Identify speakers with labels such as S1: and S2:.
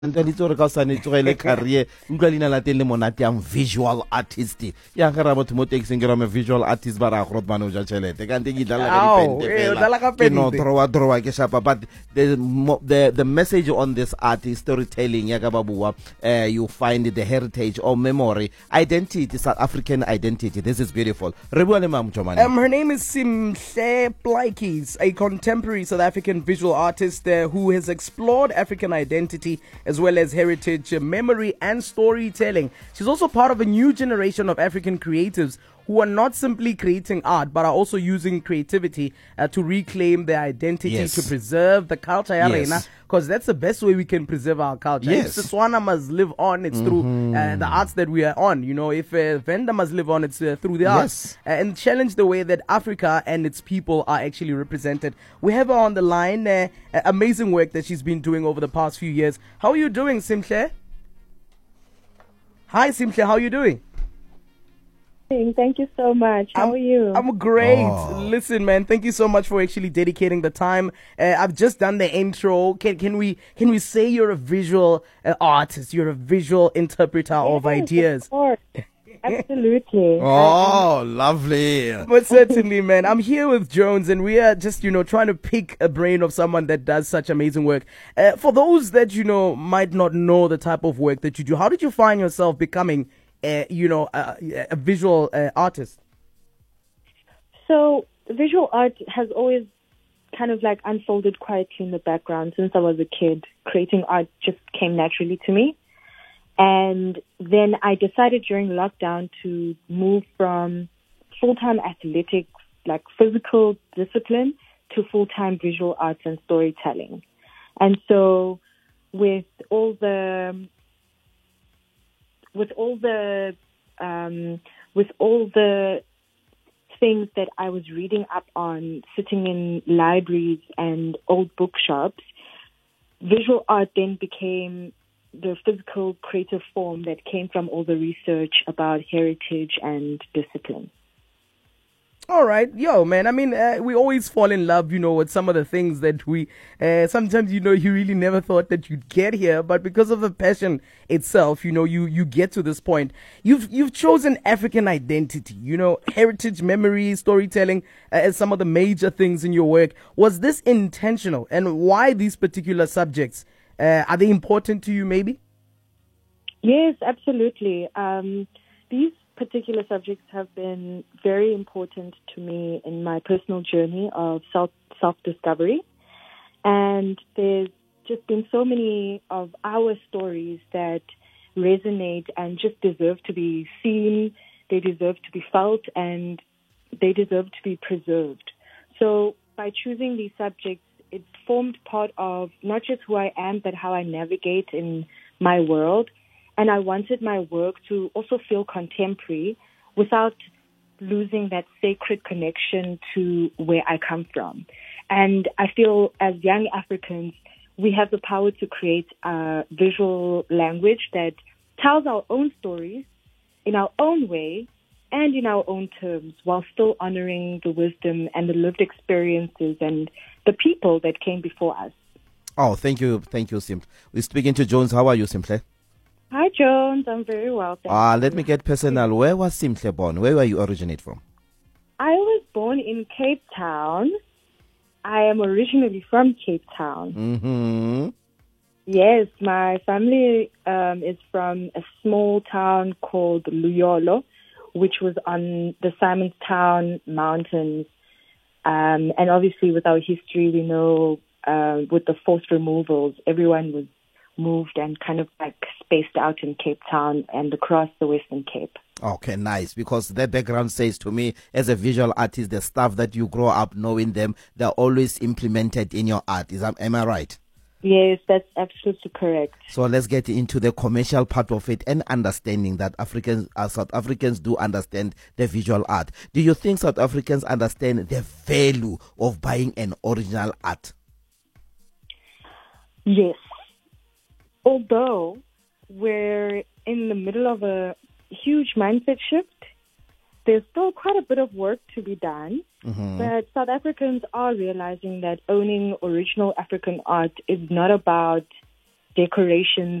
S1: ntse re ka sane tsogele career utlwa leina la teng le monate yang visual artist ya ga ra motho mo taxing ke ra me visual artist ba ra go rotmane o ja tšhelete ka nte ke dlala ka dipente no draw ke shapa but the message on this art is storytelling ya ka ba bua you find the heritage or memory identity, South African identity. This is beautiful. Re bua le mam Jomane.
S2: Her name is Simhle Plaatjes, a contemporary South African visual artist who has explored African identity as well as heritage, memory and storytelling. She's also part of a new generation of African creatives who are not simply creating art but are also using creativity to reclaim their identity, to preserve the culture, because that's the best way we can preserve our culture. If Setswana must live on, it's through the arts that we are on. You know, if Venda must live on, it's through the arts. And challenge the way that Africa and its people are actually represented. We have her on the line. Amazing work that she's been doing over the past few years. How are you doing, Simhle? Hi, Simhle. How are you doing?
S3: Thank you so much. How are you?
S2: I'm great. Listen, man, thank you so much for actually dedicating the time. I've just done the intro. Can we say you're a visual artist? You're a visual interpreter of ideas. Of course.
S3: Absolutely.
S1: Oh, lovely.
S2: But certainly, man, I'm here with Jones and we are just, trying to pick a brain of someone that does such amazing work. For those that, might not know the type of work that you do, how did you find yourself becoming a visual artist?
S3: So visual art has always kind of like unfolded quietly in the background since I was a kid. Creating art just came naturally to me. And then I decided during lockdown to move from full-time athletic, like physical discipline, to full-time visual arts and storytelling. And so with all the things that I was reading up on, sitting in libraries and old bookshops, visual art then became the physical creative form that came from all the research about heritage and discipline.
S2: All right. Yo, man, I mean, we always fall in love, with some of the things that we, sometimes, you really never thought that you'd get here, but because of the passion itself, you get to this point. You've chosen African identity, heritage, memory, storytelling as some of the major things in your work. Was this intentional? And why these particular subjects? Are they important to you, maybe?
S3: Yes, absolutely. These particular subjects have been very important to me in my personal journey of self-discovery. And there's just been so many of our stories that resonate and just deserve to be seen, they deserve to be felt, and they deserve to be preserved. So by choosing these subjects, it formed part of not just who I am, but how I navigate in my world. And I wanted my work to also feel contemporary without losing that sacred connection to where I come from. And I feel as young Africans, we have the power to create a visual language that tells our own stories in our own way and in our own terms, while still honoring the wisdom and the lived experiences and the people that came before us.
S1: Oh, thank you, Simple. We're speaking to Jones. How are you, Simple?
S3: Hi, Jones. I'm very well, thank you.
S1: Let me get personal. Where was Simple born? Where were you originate from?
S3: I was born in Cape Town. I am originally from Cape Town.
S1: Mm-hmm.
S3: Yes, my family is from a small town called Luyolo, which was on the Simonstown Mountains. And obviously with our history, we know with the forced removals, everyone was moved and kind of like spaced out in Cape Town and across the Western Cape.
S1: Okay, nice. Because that background says to me, as a visual artist, the stuff that you grow up knowing them, they're always implemented in your art. Am I right?
S3: Yes, that's absolutely correct.
S1: So let's get into the commercial part of it and understanding that South Africans do understand the visual art. Do you think South Africans understand the value of buying an original art?
S3: Yes. Although we're in the middle of a huge mindset shift, there's still quite a bit of work to be done.
S1: Mm-hmm.
S3: But South Africans are realizing that owning original African art is not about decorations